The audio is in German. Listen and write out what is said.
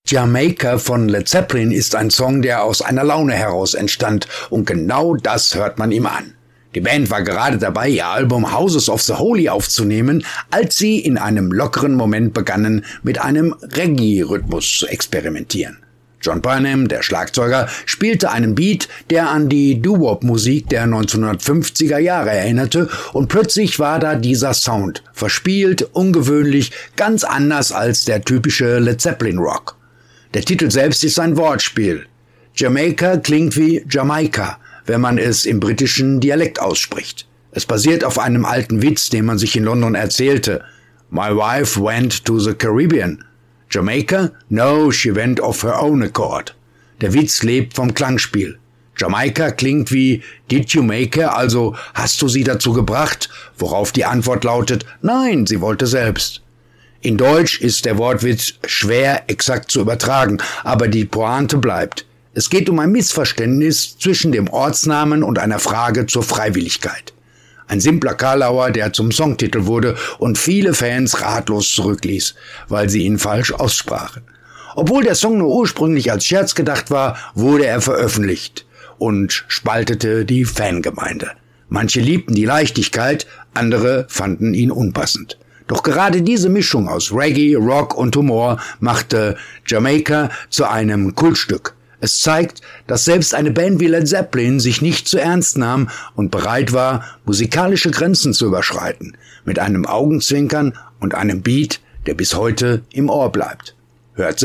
Jamaica von Led Zeppelin ist ein Song, der aus einer Laune heraus entstand, und genau das hört man ihm an. Die Band war gerade dabei, ihr Album Houses of the Holy aufzunehmen, als sie in einem lockeren Moment begannen, mit einem Reggae-Rhythmus zu experimentieren. John Burnham, der Schlagzeuger, spielte einen Beat, der an die Doo-Wop-Musik der 1950er Jahre erinnerte, und plötzlich war da dieser Sound, verspielt, ungewöhnlich, ganz anders als der typische Led Zeppelin-Rock. Der Titel selbst ist ein Wortspiel. Jamaica klingt wie Jamaika, wenn man es im britischen Dialekt ausspricht. Es basiert auf einem alten Witz, den man sich in London erzählte. My wife went to the Caribbean. Jamaica? No, she went of her own accord. Der Witz lebt vom Klangspiel. Jamaika klingt wie Did you make her, also hast du sie dazu gebracht? Worauf die Antwort lautet, nein, sie wollte selbst. In Deutsch ist der Wortwitz schwer exakt zu übertragen, aber die Pointe bleibt. Es geht um ein Missverständnis zwischen dem Ortsnamen und einer Frage zur Freiwilligkeit. Ein simpler Karlauer, der zum Songtitel wurde und viele Fans ratlos zurückließ, weil sie ihn falsch aussprachen. Obwohl der Song nur ursprünglich als Scherz gedacht war, wurde er veröffentlicht und spaltete die Fangemeinde. Manche liebten die Leichtigkeit, andere fanden ihn unpassend. Doch gerade diese Mischung aus Reggae, Rock und Humor machte Jamaica zu einem Kultstück. Es zeigt, dass selbst eine Band wie Led Zeppelin sich nicht zu ernst nahm und bereit war, musikalische Grenzen zu überschreiten, mit einem Augenzwinkern und einem Beat, der bis heute im Ohr bleibt. Hört